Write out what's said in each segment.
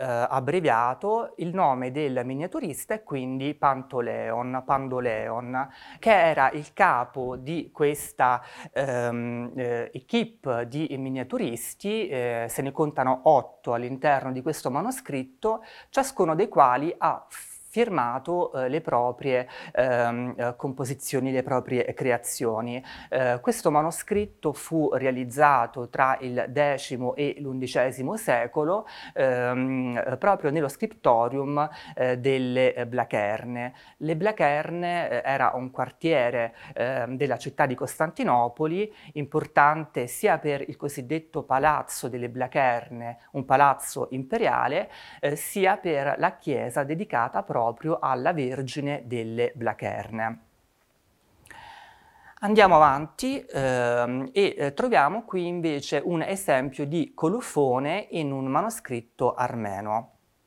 abbreviato, il nome del miniaturista è quindi Pandoleon, che era il capo di questa equipe di miniaturisti. Se ne contano 8 all'interno di questo manoscritto, ciascuno dei quali ha firmato le proprie composizioni, le proprie creazioni. Questo manoscritto fu realizzato tra il X e l'XI secolo proprio nello scriptorium delle Blacherne. Le Blacherne era un quartiere della città di Costantinopoli, importante sia per il cosiddetto Palazzo delle Blacherne, un palazzo imperiale, sia per la chiesa dedicata proprio alla Vergine delle Blacherne. Andiamo avanti troviamo qui invece un esempio di colofone in un manoscritto armeno.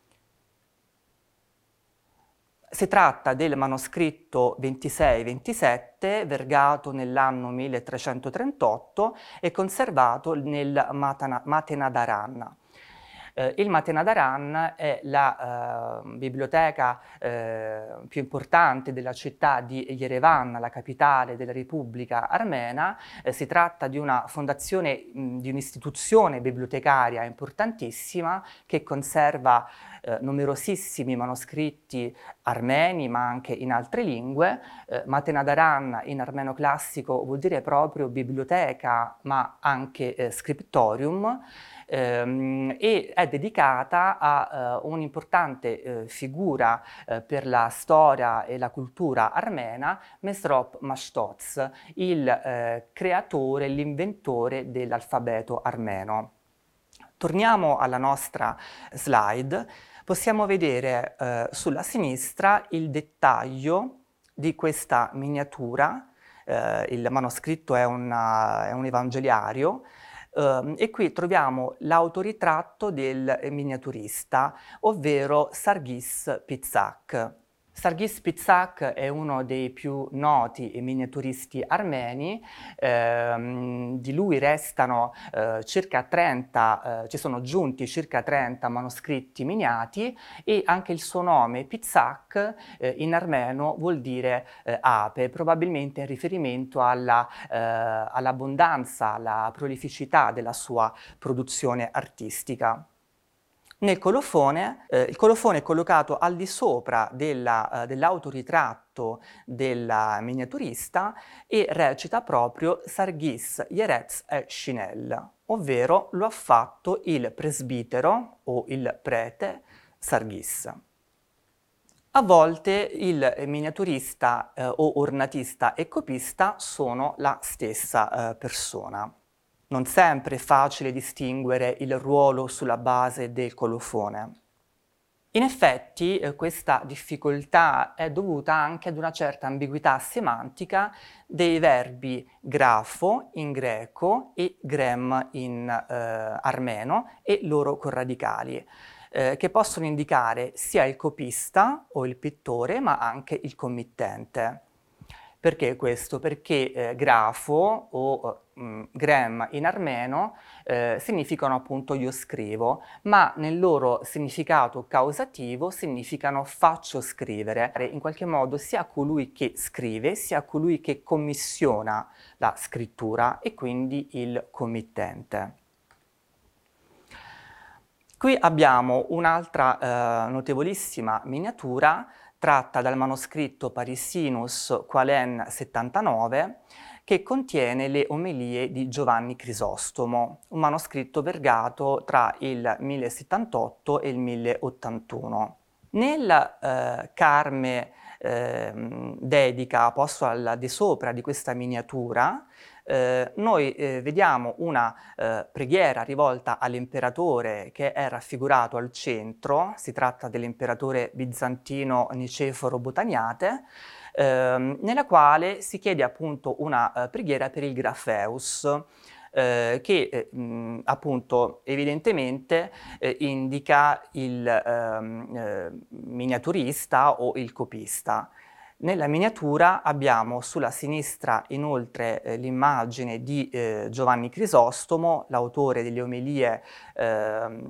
Si tratta del manoscritto 26-27, vergato nell'anno 1338 e conservato nel Matenadaran. Il Matenadaran è la biblioteca più importante della città di Yerevan, la capitale della Repubblica Armena. Si tratta di una fondazione, di un'istituzione bibliotecaria importantissima che conserva numerosissimi manoscritti armeni, ma anche in altre lingue. Matenadaran in armeno classico vuol dire proprio biblioteca, ma anche scriptorium. E è dedicata a un'importante figura per la storia e la cultura armena, Mesrop Mashtoz, il creatore, l'inventore dell'alfabeto armeno. Torniamo alla nostra slide. Possiamo vedere sulla sinistra il dettaglio di questa miniatura. Il manoscritto è un evangeliario. E qui troviamo l'autoritratto del miniaturista, ovvero Sarghis Pizzak. Sarghis Pizzak è uno dei più noti miniaturisti armeni. Di lui restano circa 30, ci sono giunti circa 30 manoscritti miniati, e anche il suo nome Pizzak in armeno vuol dire ape, probabilmente in riferimento all'abbondanza, alla prolificità della sua produzione artistica. Nel colofone, il colofone è collocato al di sopra dell'autoritratto del miniaturista e recita proprio Sarghis Yerez e Shinel, ovvero lo ha fatto il presbitero o il prete Sarghis. A volte il miniaturista o ornatista e copista sono la stessa persona. Non sempre è facile distinguere il ruolo sulla base del colofone. In effetti questa difficoltà è dovuta anche ad una certa ambiguità semantica dei verbi grafo in greco e grem in armeno e loro corradicali, che possono indicare sia il copista o il pittore, ma anche il committente. Perché questo? Perché grafo o grem in armeno significano appunto io scrivo, ma nel loro significato causativo significano faccio scrivere. In qualche modo sia colui che scrive, sia colui che commissiona la scrittura, e quindi il committente. Qui abbiamo un'altra notevolissima miniatura tratta dal manoscritto Parisinus Qualen 79, che contiene le omelie di Giovanni Crisostomo, un manoscritto vergato tra il 1078 e il 1081. Nel carme dedica posto al di sopra di questa miniatura, noi vediamo una preghiera rivolta all'imperatore che è raffigurato al centro. Si tratta dell'imperatore bizantino Niceforo Botaniate, nella quale si chiede appunto una preghiera per il Grafeus, che appunto evidentemente indica il miniaturista o il copista. Nella miniatura abbiamo sulla sinistra inoltre l'immagine di Giovanni Crisostomo, l'autore delle omelie